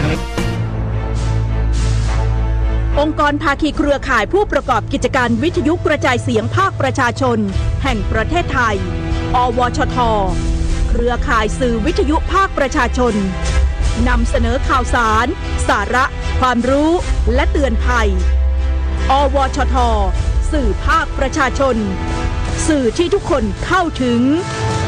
องค์กรภาคีเครือข่ายผู้ประกอบกิจการวิทยุกระจายเสียงภาคประชาชนแห่งประเทศไทยอวชท.เครือข่ายสื่อวิทยุภาคประชาชนนำเสนอข่าวสารสาระความรู้และเตือนภัยอวชท.สื่อภาคประชาชนสื่อที่ทุกคนเข้าถึง